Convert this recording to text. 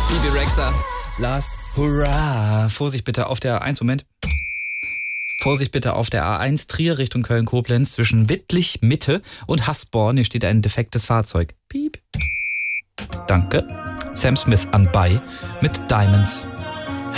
Bibi Rexha, Last Hurrah. Vorsicht bitte auf der A1, Moment. Vorsicht bitte auf der A1 Trier Richtung Köln-Koblenz zwischen Wittlich Mitte und Hasborn. Hier steht ein defektes Fahrzeug. Piep. Danke. Sam Smith anbei mit Diamonds.